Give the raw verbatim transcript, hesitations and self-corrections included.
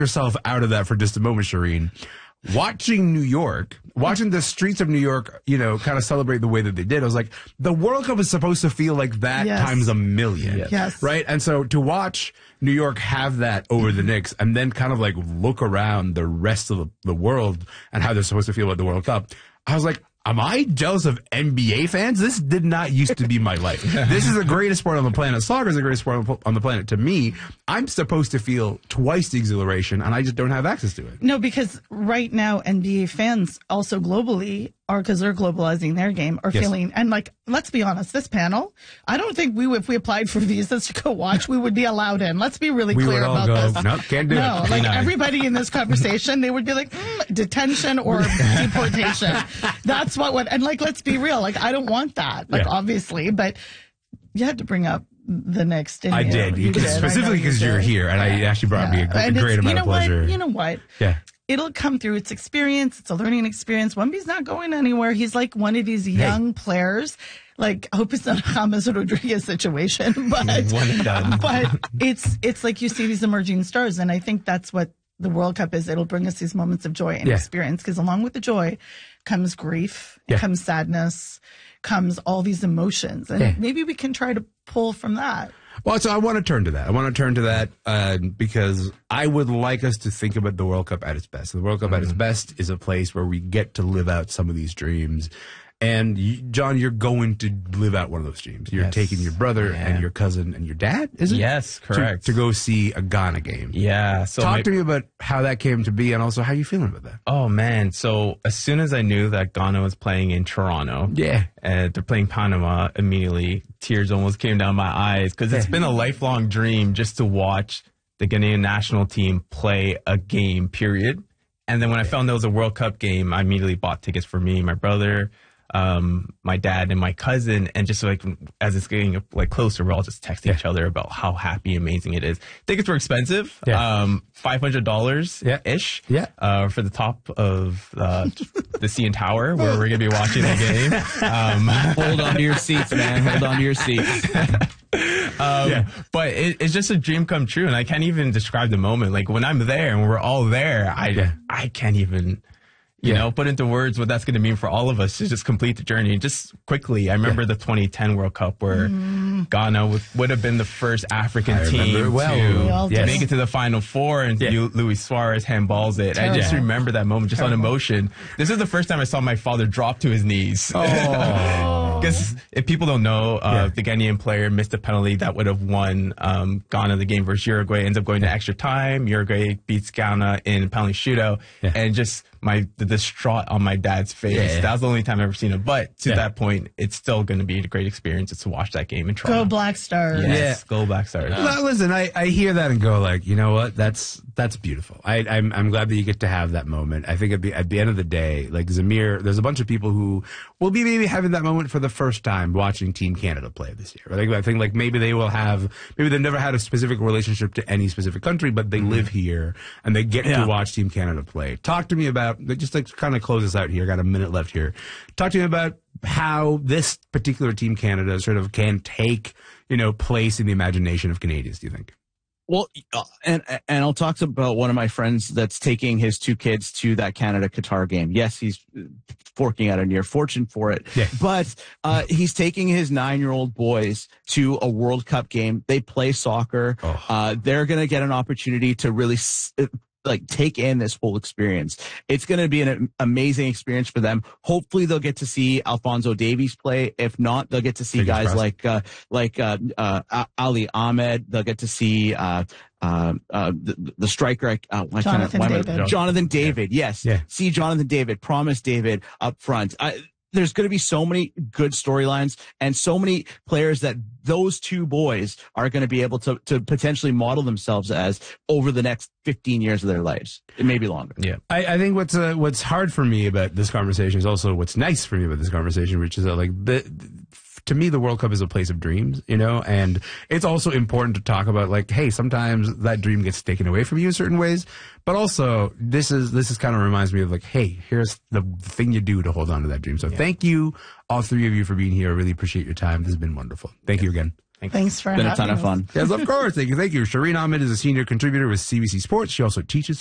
yourself out of that for just a moment, Shireen. Watching New York, watching the streets of New York, you know, kind of celebrate the way that they did, I was like, the World Cup is supposed to feel like that yes. times a million. Yes. yes. Right? And so to watch New York have that over the Knicks and then kind of like look around the rest of the, the world and how they're supposed to feel about the World Cup, I was like, am I jealous of N B A fans? This did not used to be my life. This is the greatest sport on the planet. Soccer is the greatest sport on the planet. To me, I'm supposed to feel twice the exhilaration, and I just don't have access to it. No, because right now, N B A fans also globally are, because they're globalizing their game, are yes. feeling, and like, let's be honest, this panel, I don't think we, if we applied for visas to go watch, we would be allowed in. Let's be really we clear would all about go, this. No, can't do no, it. like everybody in this conversation, they would be like, mm, detention or deportation. That's what would, and like, let's be real, like, I don't want that, like, yeah. obviously, but you had to bring up the next. I you? did, you did. Specifically because you you're here, and yeah. I actually brought yeah. me a, a great amount you know of pleasure. What? You know what? Yeah. It'll come through. It's experience. It's a learning experience. Wemby's not going anywhere. He's like one of these young hey. players. Like, I hope it's not a James Rodriguez situation, but, one and done. but it's, it's like you see these emerging stars. And I think that's what the World Cup is. It'll bring us these moments of joy and yeah. experience, because along with the joy comes grief, yeah. comes sadness, comes all these emotions. And yeah. maybe we can try to pull from that. Well, so I want to turn to that. I want to turn to that uh, because I would like us to think about the World Cup at its best. The World Cup mm-hmm. at its best is a place where we get to live out some of these dreams. And you, John, you're going to live out one of those dreams. You're yes. taking your brother yeah. and your cousin and your dad, is it? Yes, correct. To, to go see a Ghana game. Yeah. So Talk my, to me about how that came to be and also how you feeling about that. Oh, man. So as soon as I knew that Ghana was playing in Toronto, yeah, and they're playing Panama, immediately tears almost came down my eyes, because it's been a lifelong dream just to watch the Ghanaian national team play a game, period. And then when I found there was a World Cup game, I immediately bought tickets for me, my brother, um, my dad, and my cousin. And just like as it's getting like closer, we're all just texting yeah. each other about how happy, amazing it is. Tickets were expensive, yeah. um, five hundred dollars ish, yeah. uh, for the top of uh, the C N Tower where we're gonna be watching the game. Um, hold on to your seats, man. Hold on to your seats. Um, yeah. But it, it's just a dream come true, and I can't even describe the moment. Like when I'm there and we're all there, I yeah. I can't even, you yeah. know, put into words what that's going to mean for all of us to just complete the journey. Just quickly, I remember yeah. the twenty ten World Cup where mm. Ghana would, would have been the first African I team well. to yes. make it to the Final Four, and yeah. Luis Suarez handballs it. Terrible. I just remember that moment just Terrible. on emotion. This is the first time I saw my father drop to his knees. Oh. Because if people don't know, uh, yeah. the Ghanaian player missed a penalty that would have won um, Ghana the game versus Uruguay. Ends up going to extra time. Uruguay beats Ghana in penalty shootout, yeah. and just my the distraught on my dad's face. Yeah, yeah. That was the only time I've ever seen it. But to yeah. that point, it's still going to be a great experience to watch that game in Toronto. Go Black Stars! Yes, yeah. Go Black Stars. Well, listen, I, I hear that and go like, you know what? That's that's beautiful. I, I'm I'm glad that you get to have that moment. I think at the at the end of the day, like Zamir, there's a bunch of people who will be maybe having that moment for the first time watching Team Canada play this year. I think I think like maybe they will have maybe they've never had a specific relationship to any specific country, but they mm-hmm. live here and they get yeah. to watch Team Canada play. Talk to me about just like kind of close us out here. Got a minute left here. Talk to me about how this particular Team Canada sort of can take, you know, place in the imagination of Canadians. Do you think? Well, uh, and and I'll talk about one of my friends that's taking his two kids to that Canada-Qatar game. Yes, he's forking out a near fortune for it, yeah. but uh, he's taking his nine-year-old boys to a World Cup game. They play soccer. Oh. Uh, they're going to get an opportunity to really s- like take in this whole experience. It's going to be an amazing experience for them. Hopefully they'll get to see Alphonso Davies play. If not, they'll get to see Fingers guys crossed. like, uh, like, uh, uh, Ali Ahmed. They'll get to see, uh, uh, uh, the, the striker, uh, why Jonathan can't I, David. Jonathan David. Yeah. Yes. Yeah. See Jonathan David, Promise David up front. I, there's going to be so many good storylines and so many players that those two boys are going to be able to, to potentially model themselves as over the next fifteen years of their lives. It may be longer. Yeah. I, I think what's, uh, what's hard for me about this conversation is also what's nice for me about this conversation, which is that like the, to me, the World Cup is a place of dreams, you know, and it's also important to talk about like, hey, sometimes that dream gets taken away from you in certain ways, but also this is, this is kind of reminds me of like, hey, here's the thing you do to hold on to that dream. So yeah. thank you, all three of you, for being here. I really appreciate your time. This has been wonderful. Thank you again. Thanks, Thanks for It's been having a ton us. of fun. Yes, of course. Thank you. Thank you. Shireen Ahmed is a senior contributor with C B C Sports. She also teaches